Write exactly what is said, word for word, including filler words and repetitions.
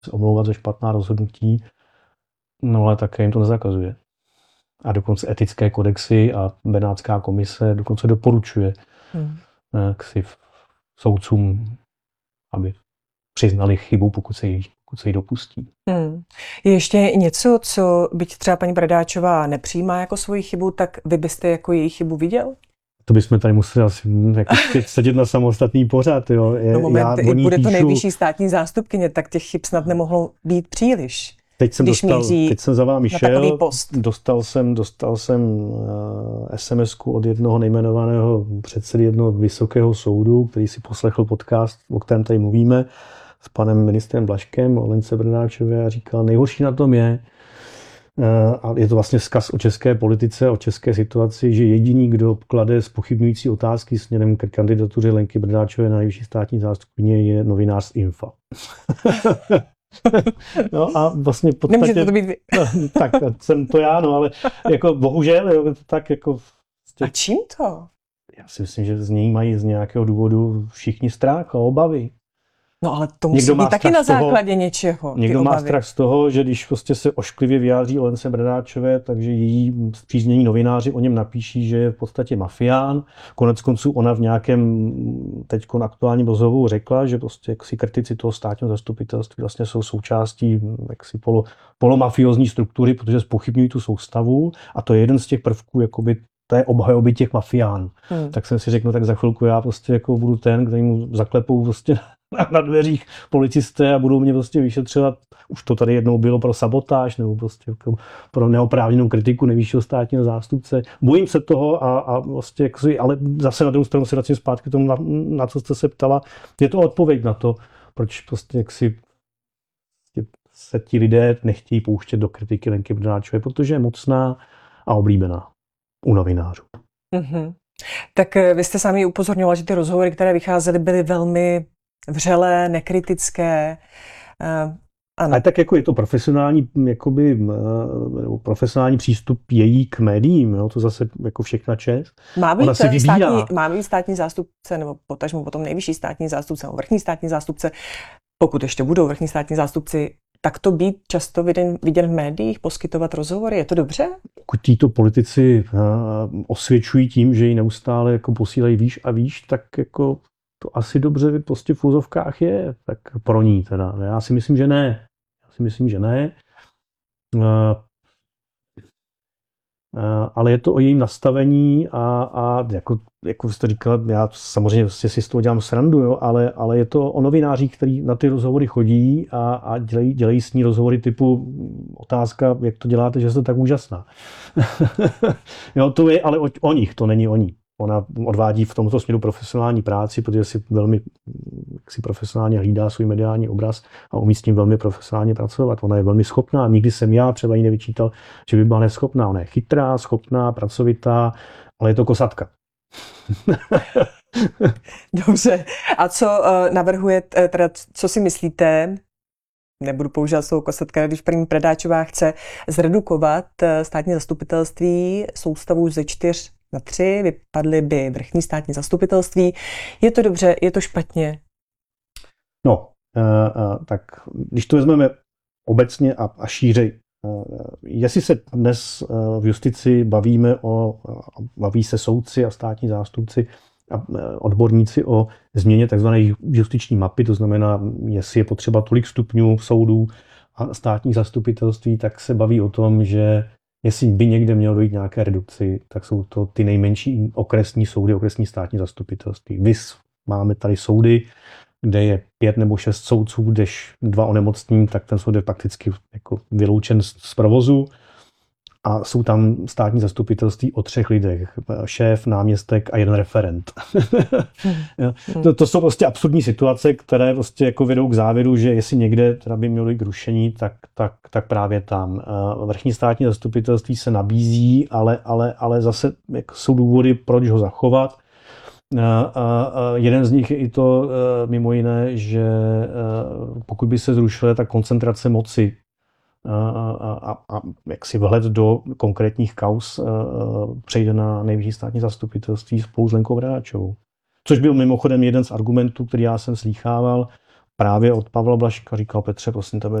se omlouvat za špatná rozhodnutí, no ale také jim to nezakazuje. A dokonce etické kodexy a Benátská komise dokonce doporučuje hmm. ksi soudcům, aby přiznali chybu, pokud se jí, pokud se jí dopustí. Hmm. Je ještě něco, co byť třeba paní Bradáčová nepřijímá jako svoji chybu, tak vy byste jako její chybu viděl? To bychom tady museli asi jako sedět na samostatný pořad. Jo. Je, no moment, já bude píšu, to nejvyšší státní zástupkyně, tak těch chyb snad nemohlo být příliš. Teď jsem, dostal, teď jsem za vámi šel, dostal jsem, dostal jsem uh, es em esku od jednoho nejmenovaného předsedy jednoho vysokého soudu, který si poslechl podcast, o kterém tady mluvíme, s panem ministrem Blažkem o Lence Bradáčové a říkal, nejhorší na tom je, uh, a je to vlastně vzkaz o české politice, o české situaci, že jediný, kdo klade zpochybňující otázky směrem k kandidatuře Lenky Bradáčové na nejvyšší státní zástupkyně, je novinář z Infa. No a vlastně v podstatě, nemůžete to být vy. No, tak jsem to já, no, ale jako bohužel, jo, to tak jako... A čím to? Já si myslím, že z něj mají z nějakého důvodu všichni strach a obavy. No ale to musí být taky na základě toho, něčeho. Někdo má strach z toho, že když prostě se ošklivě vyjádří o Lence Bradáčové, takže její spříznění novináři o něm napíší, že je v podstatě mafián. Konec konců ona v nějakém teďko aktuálním rozhovoru řekla, že prostě jaksi kritici toho státního zastupitelství vlastně jsou součástí jaksi polo, polomafiozní struktury, protože zpochybňují tu soustavu a to je jeden z těch prvků jakoby té obhajoby těch mafiánů. Hmm. Tak jsem si řekl, no tak za chvilku já prostě jako budu ten, který mu zaklepou prostě na dveřích policisté a budou mě prostě vyšetřovat. Už to tady jednou bylo pro sabotáž nebo prostě pro neoprávněnou kritiku nejvyššího státního zástupce. Bojím se toho a, a vlastně, jaksi, ale zase na druhou stranu se vracím zpátky k tomu, na, na co jste se ptala. Je to odpověď na to, proč prostě jaksi se ti lidé nechtějí pouštět do kritiky Lenky Bradáčové, protože je mocná a oblíbená u novinářů. Mm-hmm. Tak vy jste sami upozorňoval, že ty rozhovory, které vycházely, byly velmi vřelé, nekritické. Uh, ano. Ale tak jako je to profesionální, jakoby, uh, profesionální přístup její k médiím, jo? To zase jako všechna čest. Má být, státní, má být státní zástupce, nebo potažmo potom nejvyšší státní zástupce, nebo vrchní státní zástupce, pokud ještě budou vrchní státní zástupci, tak to být často viděn, viděn v médiích, poskytovat rozhovory, je to dobře? Pokud títo politici uh, osvědčují tím, že ji neustále jako posílají výš a výš, tak jako to asi dobře prostě v úzovkách je, tak pro ní teda. Já si myslím, že ne. Já si myslím, že ne. Uh, uh, ale je to o jejím nastavení a, a jako, jako jste říkal, já samozřejmě si z toho dělám srandu, jo, ale, ale je to o novinářích, kteří na ty rozhovory chodí a, a dělají, dělají s ní rozhovory typu otázka, jak to děláte, že jste tak úžasná. Jo, to je ale o, o nich, to není o ní. Ona odvádí v tomto směru profesionální práci, protože si velmi si profesionálně hlídá svůj mediální obraz a umí s tím velmi profesionálně pracovat. Ona je velmi schopná. Nikdy jsem já třeba jí nevyčítal, že by byla neschopná. Ona je chytrá, schopná, pracovitá, ale je to kosatka. Dobře. A co uh, navrhujete, teda co si myslíte, nebudu používat slovo kosatka, když paní Bradáčová chce zredukovat státní zastupitelství soustavu ze čtyř na tři, vypadly by vrchní státní zastupitelství. Je to dobře, je to špatně? No, uh, uh, tak když to vezmeme obecně a, a šířej, uh, jestli se dnes uh, v justici bavíme o, uh, baví se soudci a státní zástupci a uh, odborníci o změně tzv. Justiční mapy, to znamená, jestli je potřeba tolik stupňů soudů a státních zastupitelství, tak se baví o tom, že jestli by někde mělo dojít nějaké redukci, tak jsou to ty nejmenší okresní soudy, okresní státní zastupitelství. Vys máme tady soudy, kde je pět nebo šest soudců, když dva onemocní, tak ten soud je prakticky jako vyloučen z, z provozu. A jsou tam státní zastupitelství o třech lidech. Šéf, náměstek a jeden referent. to, to jsou prostě absurdní situace, které prostě jako vedou k závěru, že jestli někde teda by mělo jít k rušení, tak, tak, tak právě tam. Vrchní státní zastupitelství se nabízí, ale, ale, ale zase jako jsou důvody, proč ho zachovat. Jeden z nich je i to mimo jiné, že pokud by se zrušila ta koncentrace moci a, a, a, a jaksi vhled do konkrétních kauz přejde na nejvyšší státní zastupitelství spolu s Lenkou Bradáčovou. Což byl mimochodem jeden z argumentů, který já jsem slýchával právě od Pavla Blažka říkal: Petře, prosím tebe,